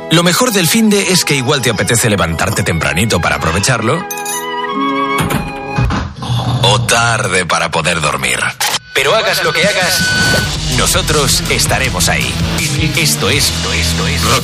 Lo mejor del finde es que igual te apetece levantarte tempranito para aprovecharlo, o tarde para poder dormir. Pero hagas lo que hagas, nosotros estaremos ahí. Esto es